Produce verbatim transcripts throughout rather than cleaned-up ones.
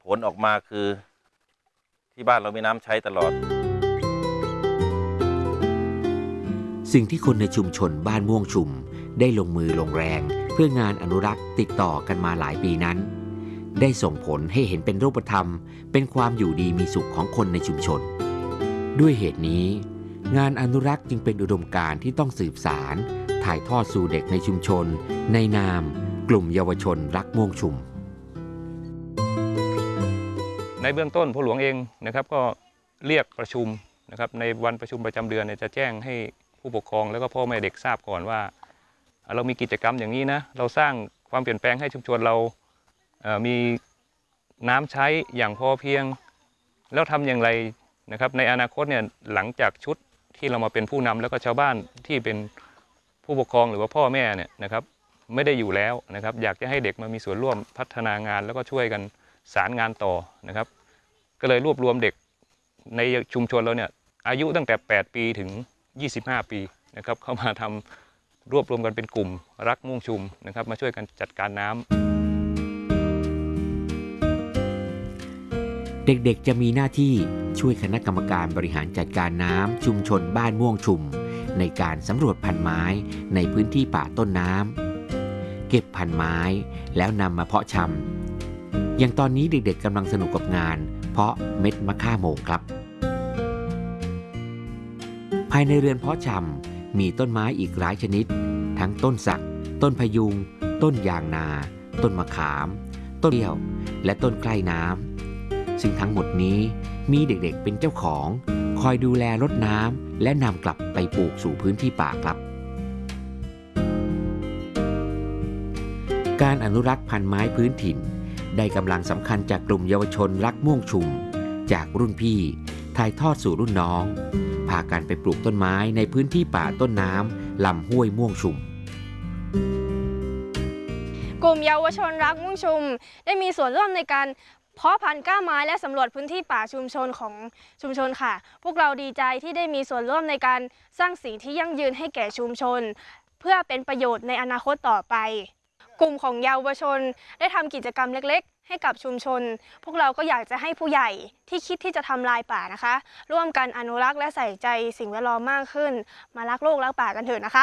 ผลออกมาคือที่บ้านเรามีน้ำใช้ตลอดสิ่งที่คนในชุมชนบ้านม่วงชุมได้ลงมือลงแรงเพื่องานอนุรักษ์ติดต่อกันมาหลายปีนั้นได้ส่งผลให้เห็นเป็นรูปธรรมเป็นความอยู่ดีมีสุขของคนในชุมชนด้วยเหตุนี้งานอนุรักษ์จึงเป็นอุดมการณ์ที่ต้องสืบสารถ่ายทอดสู่เด็กในชุมชนในนามกลุ่มเยาวชนรักม่วงชุมในเบื้องต้นผู้หลวงเองนะครับก็เรียกประชุมนะครับในวันประชุมประจำเดือนเนี่ยจะแจ้งให้ผู้ปกครองแล้วก็พ่อแม่เด็กทราบก่อนว่าเรามีกิจกรรมอย่างนี้นะเราสร้างความเปลี่ยนแปลงให้ชุมชนเรามีน้ำใช้อย่างพอเพียงแล้วทำอย่างไรนะครับในอนาคตเนี่ยหลังจากชุดที่เรามาเป็นผู้นำแล้วก็ชาวบ้านที่เป็นผู้ปกครองหรือว่าพ่อแม่เนี่ยนะครับไม่ได้อยู่แล้วนะครับอยากจะให้เด็กมามีส่วนร่วมพัฒนางานแล้วก็ช่วยกันสารงานต่อนะครับก็เลยรวบรวมเด็กในชุมชนเราเนี่ยอายุตั้งแต่แปดปีถึงยี่สิบห้าปีนะครับเข้ามาทำรวบรวมกันเป็นกลุ่มรักม่วงชุมนะครับมาช่วยกันจัดการน้ำเด็กๆจะมีหน้าที่ช่วยคณะกรรมการบริหารจัดการน้ำชุมชนบ้านม่วงชุมในการสำรวจพันธุ์ไม้ในพื้นที่ป่าต้นน้ำเก็บพันธุ์ไม้แล้วนำมาเพาะชำอย่างตอนนี้เด็กๆกำลังสนุกกับงานเพาะเม็ดมะข่าโมงครับภายในเรือนเพาะชำมีต้นไม้อีกหลายชนิดทั้งต้นสักต้นพยุงต้นยางนาต้นมะขามต้นเลี้ยวและต้นใกล้น้ำซึ่งทั้งหมดนี้มีเด็กๆเป็นเจ้าของคอยดูแลรดน้ำและนำกลับไปปลูกสู่พื้นที่ป่าครับการอนุรักษ์พันธุ์ไม้พื้นถิ่นได้กำลังสำคัญจากกลุ่มเยาวชนรักม่วงชุมจากรุ่นพี่ถ่ายทอดสู่รุ่นน้องพากันไปปลูกต้นไม้ในพื้นที่ป่าต้นน้ำลำห้วยม่วงชุมกลุ่มเยาวชนรักม่วงชุมได้มีส่วนร่วมในการเพาะพันธุ์กล้าไม้และสำรวจพื้นที่ป่าชุมชนของชุมชนค่ะพวกเราดีใจที่ได้มีส่วนร่วมในการสร้างสิ่งที่ยั่งยืนให้แก่ชุมชนเพื่อเป็นประโยชน์ในอนาคตต่อไปกลุ่มของเยาวชนได้ทำกิจกรรมเล็กๆให้กับชุมชนพวกเราก็อยากจะให้ผู้ใหญ่ที่คิดที่จะทำลายป่านะคะร่วมกันอนุรักษ์และใส่ใจสิ่งแวดล้อมมากขึ้นมารักโลกรักป่ากันเถอะนะคะ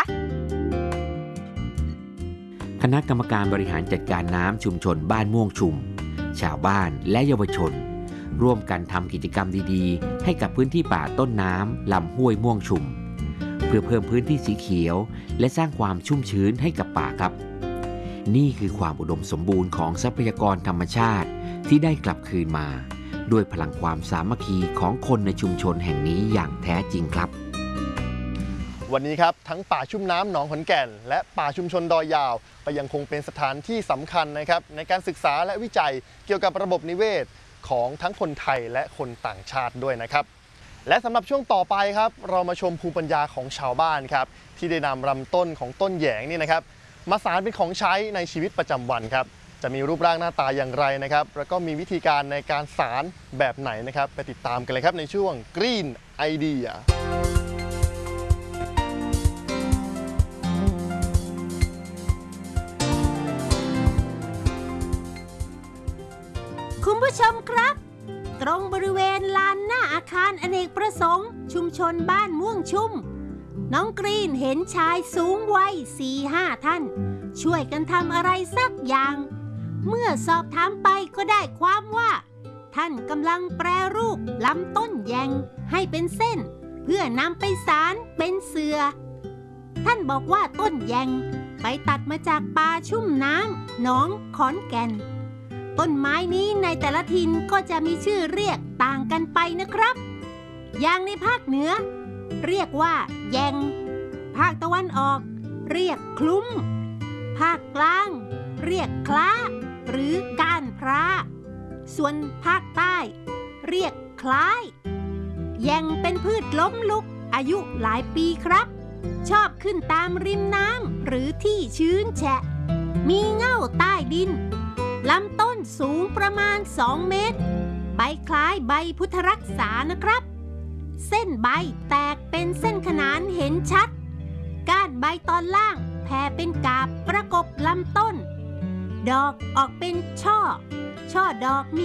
คณะกรรมการบริหารจัดการน้ำชุมชนบ้านม่วงชุมชาวบ้านและเยาวชนร่วมกันทำกิจกรรมดีๆให้กับพื้นที่ป่าต้นน้ำลำห้วยม่วงชุมเพื่อเพิ่มพื้นที่สีเขียวและสร้างความชุ่มชื้นให้กับป่าครับนี่คือความอุดมสมบูรณ์ของทรัพยากรธรรมชาติที่ได้กลับคืนมาด้วยพลังความสามัคคีของคนในชุมชนแห่งนี้อย่างแท้จริงครับวันนี้ครับทั้งป่าชุ่มน้ำหนองขอนแก่นและป่าชุมชนดอยยาวก็ยังคงเป็นสถานที่สำคัญนะครับในการศึกษาและวิจัยเกี่ยวกับระบบนิเวศของทั้งคนไทยและคนต่างชาติด้วยนะครับและสำหรับช่วงต่อไปครับเรามาชมภูมิปัญญาของชาวบ้านครับที่ได้นำลำต้นของต้นแหยงนี่นะครับมาสานเป็นของใช้ในชีวิตประจำวันครับจะมีรูปร่างหน้าตาอย่างไรนะครับแล้วก็มีวิธีการในการสานแบบไหนนะครับไปติดตามกันเลยครับในช่วง Green Idea คุณผู้ชมครับตรงบริเวณลานหน้าอาคารอเนกประสงค์ชุมชนบ้านม่วงชุ่มน้องกรีนเห็นชายสูงวัย สี่ห้า ท่านช่วยกันทำอะไรสักอย่างเมื่อสอบถามไปก็ได้ความว่าท่านกำลังแปรรูปลำต้นแยงให้เป็นเส้นเพื่อนำไปสานเป็นเสื่อท่านบอกว่าต้นแยงไปตัดมาจากป่าชุ่มน้ำหนองขอนแก่นต้นไม้นี้ในแต่ละถิ่นก็จะมีชื่อเรียกต่างกันไปนะครับอย่างในภาคเหนือเรียกว่าแยงภาคตะวันออกเรียกคลุ้มภาคกลางเรียกคล้าหรือก้านพร้าส่วนภาคใต้เรียกคล้ายแยงเป็นพืชล้มลุกอายุหลายปีครับชอบขึ้นตามริมน้ำหรือที่ชื้นแฉะมีเง่าใต้ดินลำต้นสูงประมาณสองเมตรใบคล้ายใบพุทธรักษานะครับเส้นใบแตกเป็นเส้นขนานเห็นชัดก้านใบตอนล่างแผ่เป็นกาบประกบลำต้นดอกออกเป็นช่อช่อดอกมี